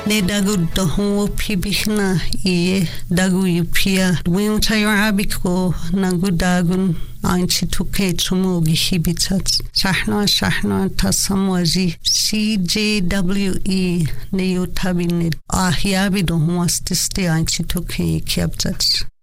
ne dagu dohu pibihna I dagu yupia wim tayo abiko nagu dagun Ainchi tuke chumugi hibitat shahna tasamwaji CJWE ne yotabinid ahiabi dohu astiste ainchi tuke kiabtat